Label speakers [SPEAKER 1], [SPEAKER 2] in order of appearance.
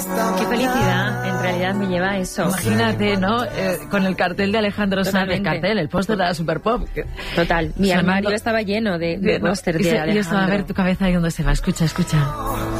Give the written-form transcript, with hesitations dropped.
[SPEAKER 1] Qué felicidad, en realidad me lleva a eso.
[SPEAKER 2] Imagínate, ¿no? Con el cartel de Alejandro Sanz, el póster de la Super Pop.
[SPEAKER 1] Total, mi armario estaba lleno de póster de Alejandro.
[SPEAKER 2] Y yo estaba a ver tu cabeza ahí donde se va. Escucha.